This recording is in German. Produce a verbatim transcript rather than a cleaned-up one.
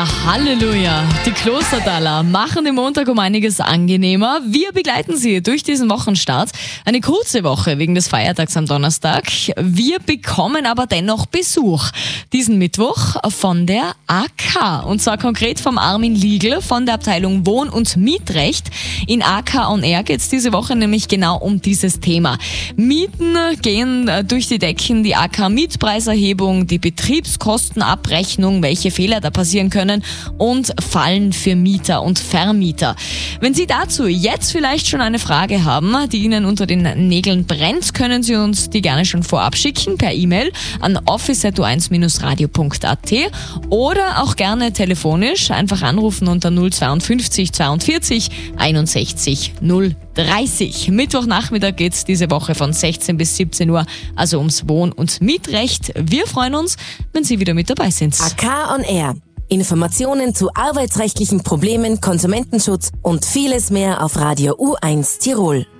Halleluja! Die Klostertaler machen den Montag um einiges angenehmer. Wir begleiten Sie durch diesen Wochenstart. Eine kurze Woche wegen des Feiertags am Donnerstag. Wir bekommen aber dennoch Besuch diesen Mittwoch von der A K. Und zwar konkret vom Armin Liegl von der Abteilung Wohn- und Mietrecht. In A K on Air geht es diese Woche nämlich genau um dieses Thema. Mieten gehen durch die Decken, die A K-Mietpreiserhebung, die Betriebskostenabrechnung, welche Fehler da passieren können und Fallen für Mieter und Vermieter. Wenn Sie dazu jetzt vielleicht schon eine Frage haben, die Ihnen unter den Nägeln brennt, können Sie uns die gerne schon vorab schicken per E-Mail an office at u eins radio punkt a t oder auch gerne telefonisch einfach anrufen unter null zweiundfünfzig zweiundvierzig einundsechzig null dreißig. Mittwochnachmittag geht's diese Woche von sechzehn bis siebzehn Uhr, also ums Wohn- und Mietrecht. Wir freuen uns, wenn Sie wieder mit dabei sind. A K on Air. Informationen zu arbeitsrechtlichen Problemen, Konsumentenschutz und vieles mehr auf Radio U eins Tirol.